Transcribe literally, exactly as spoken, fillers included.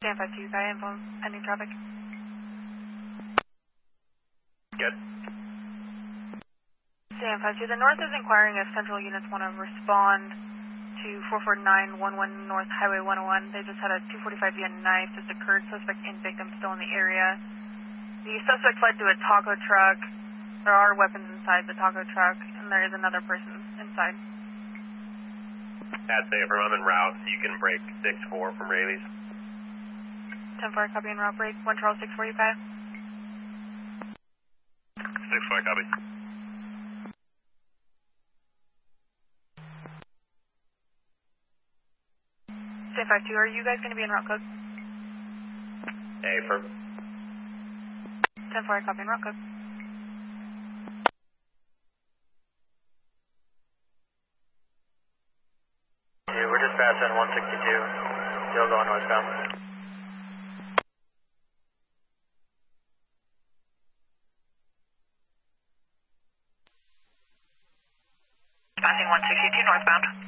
Stand five two, Guy, info, pending traffic. Good. Stand five two, the north is inquiring if central units want to respond to four four nine one one North Highway one oh one. They just had a two forty-five via knife just occurred. Suspect and victim still in the area. The suspect fled to a taco truck. There are weapons inside the taco truck, and there is another person inside. At safer, I'm en route. You can break six four from Rayleigh's. ten four, copy and route break. one Charles six forty-five. six four, copy. Stand five two, are you guys going to be en route code? Hey, for ten four, copy and route code. We're just passing one sixty-two, still going northbound. Passing one sixty-two northbound.